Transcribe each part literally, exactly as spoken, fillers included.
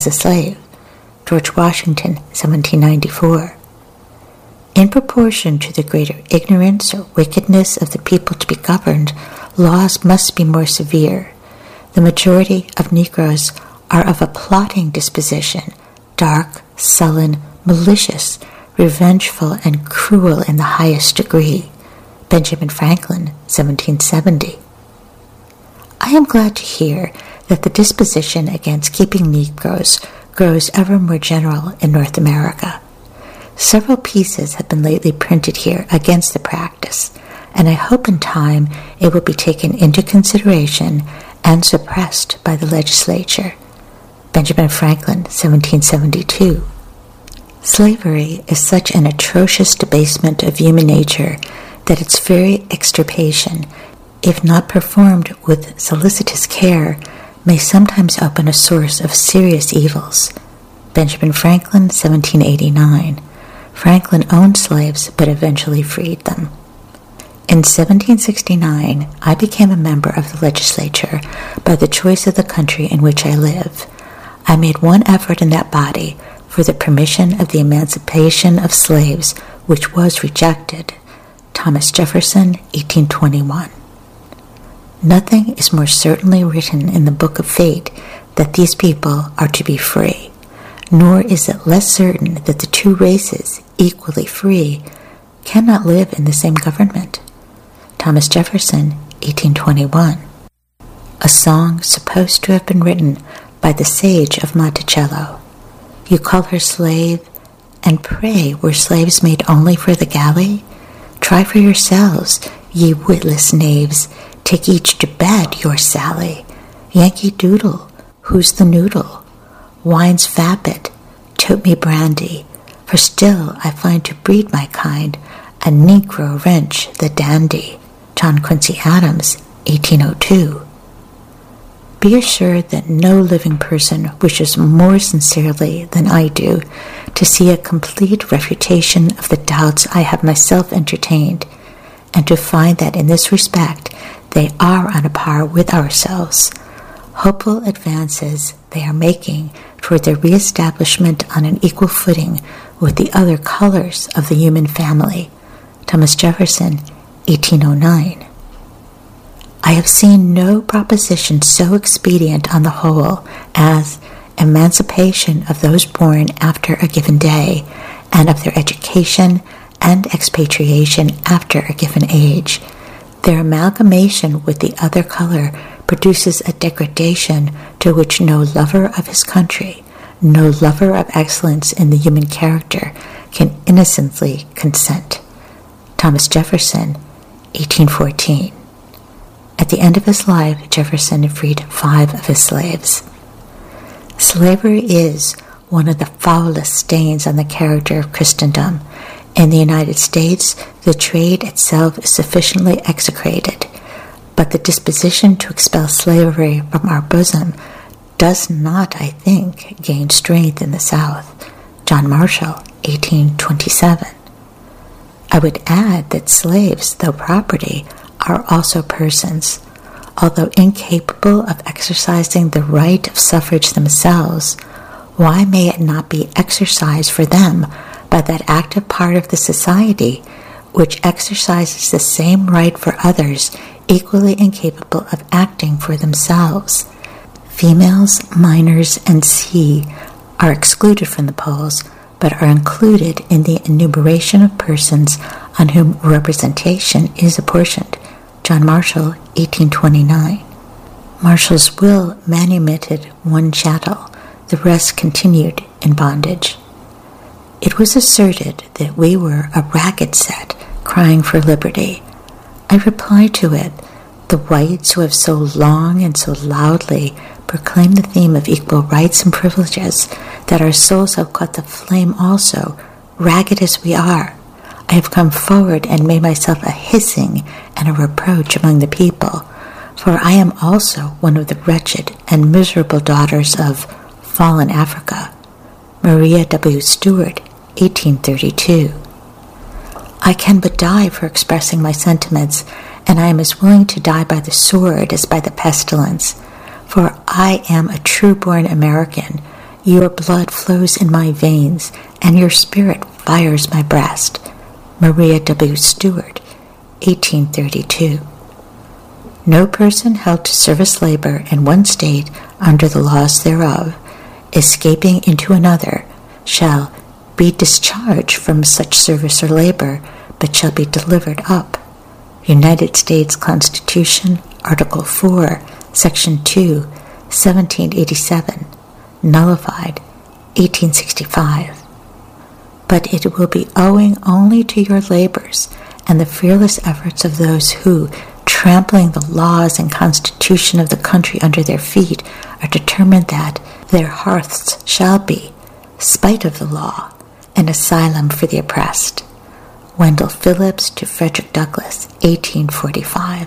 a slave. George Washington, seventeen ninety-four. In proportion to the greater ignorance or wickedness of the people to be governed, laws must be more severe. The majority of Negroes are of a plotting disposition, dark, sullen, malicious, revengeful, and cruel in the highest degree. Benjamin Franklin, seventeen seventy. I am glad to hear that the disposition against keeping Negroes grows ever more general in North America. Several pieces have been lately printed here against the practice, and I hope in time it will be taken into consideration and suppressed by the legislature. Benjamin Franklin, seventeen seventy-two. Slavery is such an atrocious debasement of human nature that its very extirpation, if not performed with solicitous care, may sometimes open a source of serious evils. Benjamin Franklin, seventeen eighty-nine. Franklin owned slaves but eventually freed them. In seventeen sixty-nine, I became a member of the legislature by the choice of the country in which I live. I made one effort in that body for the permission of the emancipation of slaves, which was rejected. Thomas Jefferson, eighteen twenty-one. Nothing is more certainly written in the book of fate that these people are to be free, nor is it less certain that the two races, equally free, cannot live in the same government. Thomas Jefferson, eighteen twenty-one. A song supposed to have been written by the sage of Monticello. You call her slave, and pray were slaves made only for the galley? Try for yourselves, ye witless knaves, take each to bed, your Sally. Yankee Doodle, who's the noodle? Wine's vapid, tote me brandy, for still I find to breed my kind a Negro wrench the dandy. John Quincy Adams, eighteen oh two. Be assured that no living person wishes more sincerely than I do to see a complete refutation of the doubts I have myself entertained, and to find that in this respect they are on a par with ourselves. Hopeful advances they are making toward their reestablishment on an equal footing with the other colors of the human family. Thomas Jefferson, eighteen oh nine. I have seen no proposition so expedient on the whole as emancipation of those born after a given day, and of their education and expatriation after a given age. Their amalgamation with the other color produces a degradation to which no lover of his country, no lover of excellence in the human character, can innocently consent. Thomas Jefferson, eighteen fourteen. At the end of his life, Jefferson freed five of his slaves. Slavery is one of the foulest stains on the character of Christendom. In the United States, the trade itself is sufficiently execrated, but the disposition to expel slavery from our bosom does not, I think, gain strength in the South. John Marshall, eighteen twenty-seven. I would add that slaves, though property, are also persons. Although incapable of exercising the right of suffrage themselves, why may it not be exercised for them by that active part of the society which exercises the same right for others equally incapable of acting for themselves? Females, minors, and C are excluded from the polls, but are included in the enumeration of persons on whom representation is apportioned. John Marshall, eighteen twenty-nine. Marshall's will manumitted one chattel, the rest continued in bondage. It was asserted that we were a ragged set crying for liberty. I replied to it, the whites who have so long and so loudly proclaimed the theme of equal rights and privileges, that our souls have caught the flame also, ragged as we are. I have come forward and made myself a hissing and a reproach among the people, for I am also one of the wretched and miserable daughters of fallen Africa. Maria W. Stewart, eighteen thirty-two. I can but die for expressing my sentiments, and I am as willing to die by the sword as by the pestilence, for I am a true-born American, Your blood flows in my veins, and your spirit fires my breast. Maria W. Stewart, eighteen thirty-two. No person held to service labor in one state under the laws thereof, escaping into another, shall be discharged from such service or labor, but shall be delivered up. United States Constitution, Article four, Section two, seventeen eighty-seven, nullified, eighteen sixty-five. But it will be owing only to your labors and the fearless efforts of those who, trampling the laws and constitution of the country under their feet, are determined that their hearths shall be, spite of the law, an asylum for the oppressed. Wendell Phillips to Frederick Douglass, eighteen forty-five.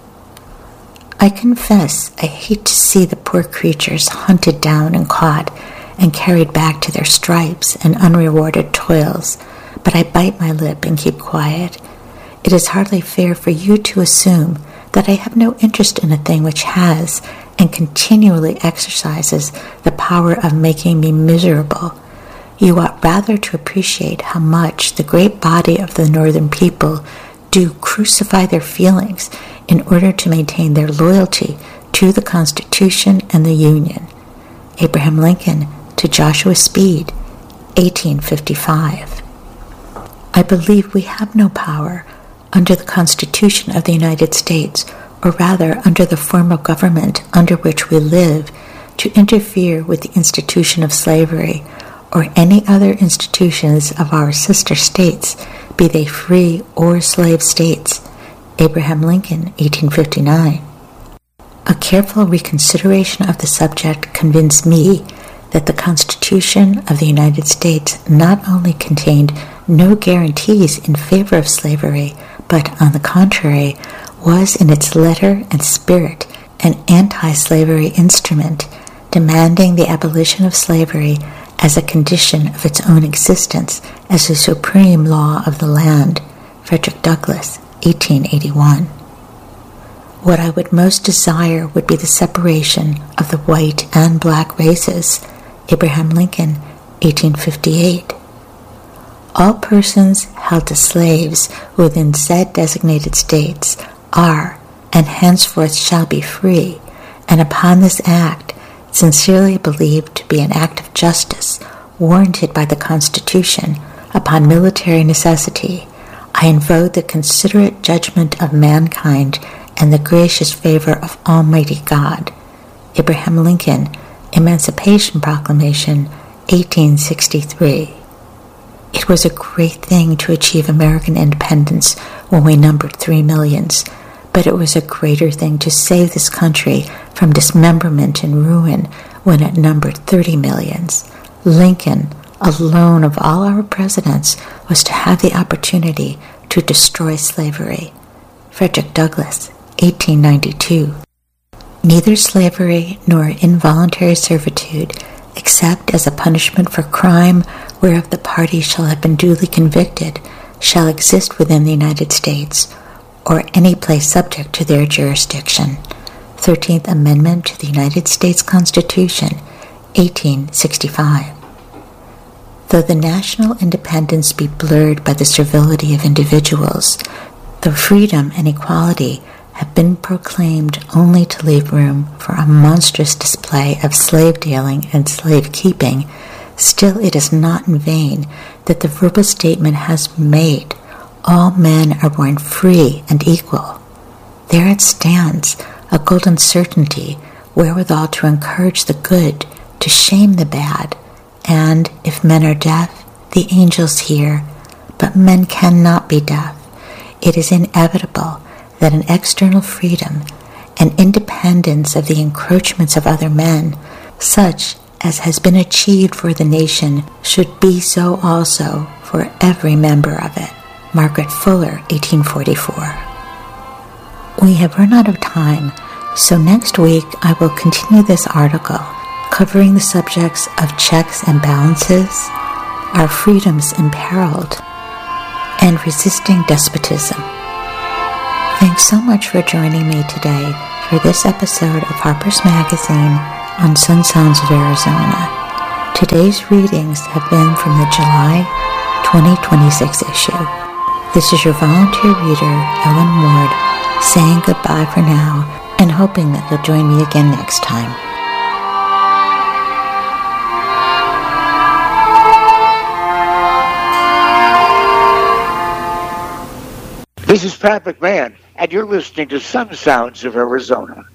I confess I hate to see the poor creatures hunted down and caught and carried back to their stripes and unrewarded toils, but I bite my lip and keep quiet. It is hardly fair for you to assume that I have no interest in a thing which has and continually exercises the power of making me miserable. You ought rather to appreciate how much the great body of the Northern people do crucify their feelings in order to maintain their loyalty to the Constitution and the Union. Abraham Lincoln to Joshua Speed, eighteen fifty-five. I believe we have no power under the Constitution of the United States, or rather under the form of government under which we live, to interfere with the institution of slavery or any other institutions of our sister states, be they free or slave states. Abraham Lincoln, eighteen fifty-nine. A careful reconsideration of the subject convinced me that the Constitution of the United States not only contained no guarantees in favor of slavery, but, on the contrary, was in its letter and spirit an anti-slavery instrument, demanding the abolition of slavery as a condition of its own existence as the supreme law of the land. Frederick Douglass, eighteen eighty-one. What I would most desire would be the separation of the white and black races. Abraham Lincoln, eighteen fifty-eight. All persons held as slaves within said designated states are, and henceforth shall be free, and upon this act, sincerely believed to be an act of justice, warranted by the Constitution, upon military necessity, I invoke the considerate judgment of mankind and the gracious favor of Almighty God. Abraham Lincoln, Emancipation Proclamation, eighteen sixty-three. It was a great thing to achieve American independence when we numbered three millions, but it was a greater thing to save this country from dismemberment and ruin when it numbered thirty millions. Lincoln, alone of all our presidents, was to have the opportunity to destroy slavery. Frederick Douglass, eighteen ninety-two. Neither slavery nor involuntary servitude, except as a punishment for crime whereof the party shall have been duly convicted, shall exist within the United States, or any place subject to their jurisdiction. thirteenth Amendment to the United States Constitution, eighteen sixty-five. Though the national independence be blurred by the servility of individuals, though freedom and equality have been proclaimed only to leave room for a monstrous display of slave-dealing and slave-keeping, still it is not in vain that the verbal statement has been made: all men are born free and equal. There it stands, a golden certainty wherewithal to encourage the good, to shame the bad, and, if men are deaf, the angels hear. But men cannot be deaf. It is inevitable that an external freedom, an independence of the encroachments of other men, such as has been achieved for the nation, should be so also for every member of it. Margaret Fuller, eighteen forty-four. We have run out of time, so next week I will continue this article covering the subjects of checks and balances, our freedoms imperiled, and resisting despotism. Thanks so much for joining me today for this episode of Harper's Magazine on Sun Sounds of Arizona. Today's readings have been from the July twenty twenty-six issue. This is your volunteer reader, Ellen Ward, saying goodbye for now and hoping that you'll join me again next time. This is Pat McMahon, and you're listening to Sun Sounds of Arizona.